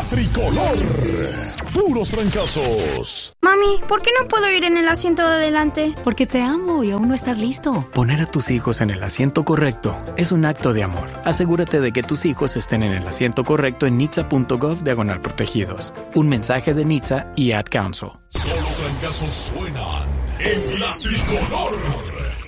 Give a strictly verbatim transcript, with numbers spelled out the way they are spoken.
tricolor. Puros trancazos. Mami, ¿por qué no puedo ir en el asiento de adelante? Porque te amo y aún no estás listo. Poner a tus hijos en el asiento correcto es un acto de amor. Asegúrate de que tus hijos estén en el asiento correcto en nitsa.gov diagonal protegidos. Un mensaje de Nitsa y Ad Council. Solo trancazos suenan en la tricolor.